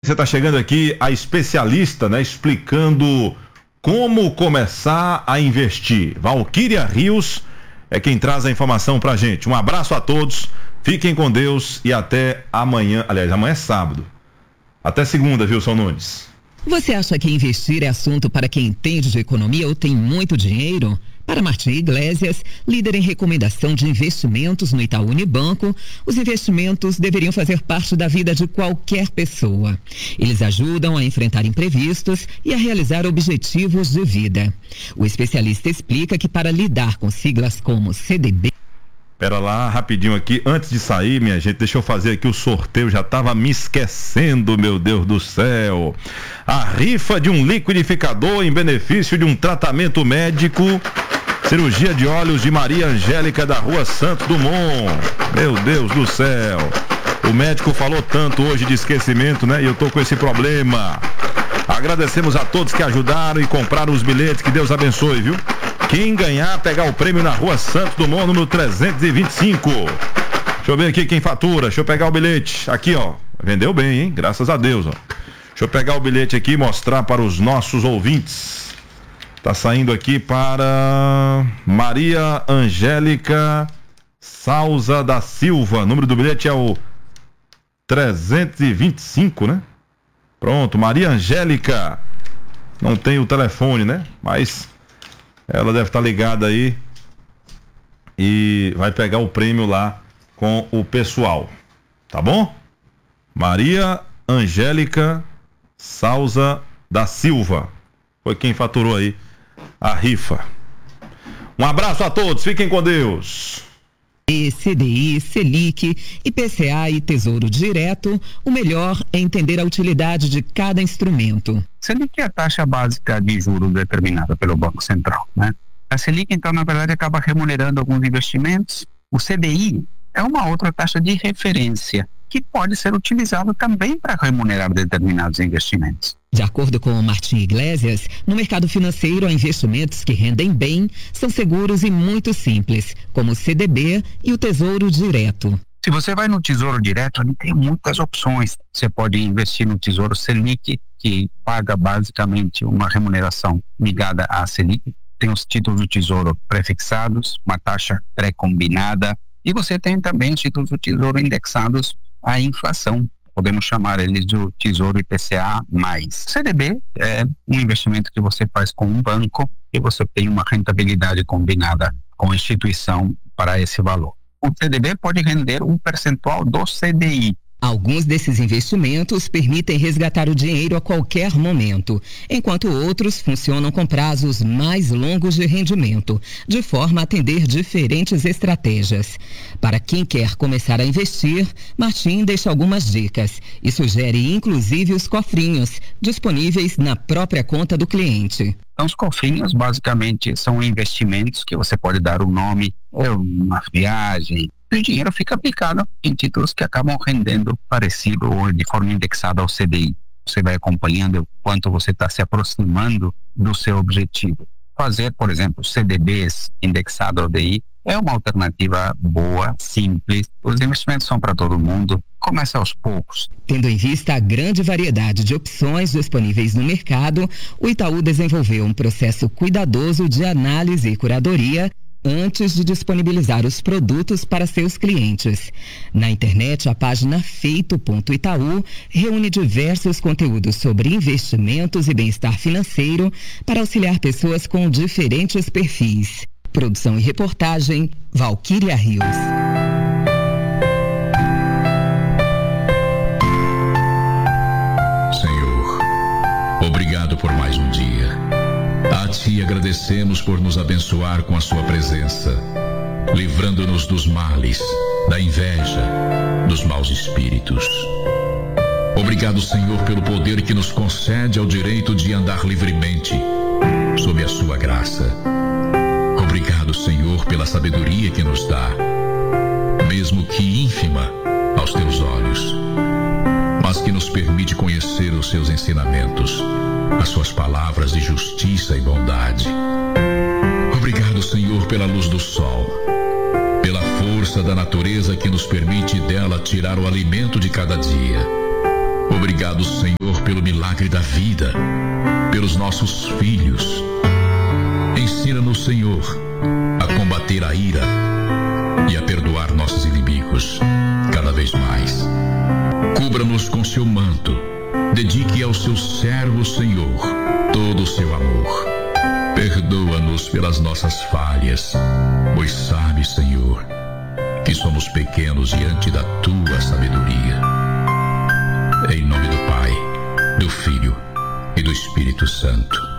Você está chegando aqui, a especialista, né, explicando como começar a investir. Valquíria Rios é quem traz a informação pra gente. Um abraço a todos, fiquem com Deus e até amanhã. Aliás, amanhã é sábado. Até segunda, Wilson Nunes. Você acha que investir é assunto para quem entende de economia ou tem muito dinheiro? Para Martim Iglesias, líder em recomendação de investimentos no Itaú Unibanco, os investimentos deveriam fazer parte da vida de qualquer pessoa. Eles ajudam a enfrentar imprevistos e a realizar objetivos de vida. O especialista explica que para lidar com siglas como CDB... Pera lá, rapidinho aqui, antes de sair, minha gente, deixa eu fazer aqui o sorteio, já tava me esquecendo, meu Deus do céu. A rifa de um liquidificador em benefício de um tratamento médico, cirurgia de olhos de Maria Angélica da Rua Santos Dumont. Meu Deus do céu. O médico falou tanto hoje de esquecimento, né? E eu tô com esse problema. Agradecemos a todos que ajudaram e compraram os bilhetes, que Deus abençoe, viu? Quem ganhar, pegar o prêmio na Rua Santos Dumont, número 325. Deixa eu ver aqui quem fatura. Deixa eu pegar o bilhete. Aqui, ó. Vendeu bem, hein? Graças a Deus, ó. Deixa eu pegar o bilhete aqui e mostrar para os nossos ouvintes. Tá saindo aqui para Maria Angélica Souza da Silva. O número do bilhete é o 325, né? Pronto, Maria Angélica. Não tem o telefone, né? Mas ela deve estar ligada aí e vai pegar o prêmio lá com o pessoal. Tá bom? Maria Angélica Souza da Silva. Foi quem faturou aí a rifa. Um abraço a todos, fiquem com Deus. CDI, Selic, IPCA e Tesouro Direto, o melhor é entender a utilidade de cada instrumento. Selic é a taxa básica de juros determinada pelo Banco Central, né? A Selic, então, na verdade, acaba remunerando alguns investimentos. O CDI é uma outra taxa de referência que pode ser utilizada também para remunerar determinados investimentos. De acordo com o Martim Iglesias, no mercado financeiro há investimentos que rendem bem, são seguros e muito simples, como o CDB e o Tesouro Direto. Se você vai no Tesouro Direto, ele tem muitas opções. Você pode investir no Tesouro Selic, que paga basicamente uma remuneração ligada à Selic. Tem os títulos do Tesouro prefixados, uma taxa pré-combinada. E você tem também os títulos do Tesouro indexados à inflação. Podemos chamar eles de Tesouro IPCA+. CDB é um investimento que você faz com um banco e você tem uma rentabilidade combinada com a instituição para esse valor. O CDB pode render um percentual do CDI. Alguns desses investimentos permitem resgatar o dinheiro a qualquer momento, enquanto outros funcionam com prazos mais longos de rendimento, de forma a atender diferentes estratégias. Para quem quer começar a investir, Martim deixa algumas dicas e sugere inclusive os cofrinhos, disponíveis na própria conta do cliente. Então, os cofrinhos basicamente são investimentos que você pode dar o nome, uma viagem. O dinheiro fica aplicado em títulos que acabam rendendo parecido ou de forma indexada ao CDI. Você vai acompanhando o quanto você está se aproximando do seu objetivo. Fazer, por exemplo, CDBs indexado ao DI é uma alternativa boa, simples. Os investimentos são para todo mundo. Comece aos poucos. Tendo em vista a grande variedade de opções disponíveis no mercado, o Itaú desenvolveu um processo cuidadoso de análise e curadoria antes de disponibilizar os produtos para seus clientes. Na internet, a página feito.itaú reúne diversos conteúdos sobre investimentos e bem-estar financeiro para auxiliar pessoas com diferentes perfis. Produção e reportagem, Valquíria Rios. Senhor, obrigado por mais um dia. A Ti agradecemos por nos abençoar com a Sua presença, livrando-nos dos males, da inveja, dos maus espíritos. Obrigado, Senhor, pelo poder que nos concede ao direito de andar livremente, sob a Sua graça. Obrigado, Senhor, pela sabedoria que nos dá, mesmo que ínfima aos Teus olhos, mas que nos permite conhecer os Seus ensinamentos, as Suas palavras de justiça e bondade. Obrigado, Senhor, pela luz do sol, pela força da natureza que nos permite dela tirar o alimento de cada dia. Obrigado, Senhor, pelo milagre da vida, pelos nossos filhos. Ensina-nos, Senhor, a combater a ira e a perdoar nossos inimigos cada vez mais. Cubra-nos com seu manto. Dedique ao seu servo, Senhor, todo o seu amor. Perdoa-nos pelas nossas falhas, pois sabe, Senhor, que somos pequenos diante da tua sabedoria. Em nome do Pai, do Filho e do Espírito Santo.